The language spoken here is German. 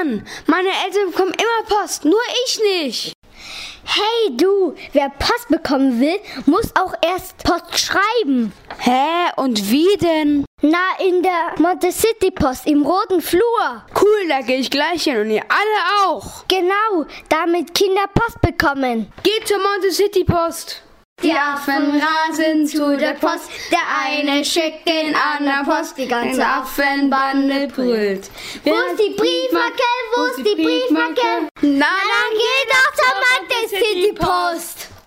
Mann, meine Eltern bekommen immer Post, nur ich nicht. Hey du, wer Post bekommen will, muss auch erst Post schreiben. Hä, und wie denn? Na, in der Montecity Post im roten Flur. Cool, da gehe ich gleich hin und ihr alle auch. Genau, damit Kinder Post bekommen. Geht zur Montecity Post. Die Affen rasen zu der Post, der eine schickt den anderen Post, die ganze Affenbande brüllt. Wo ist die Briefmarke? Wo ist die Briefmarke? Na, Dann geh doch zur Montecity Post.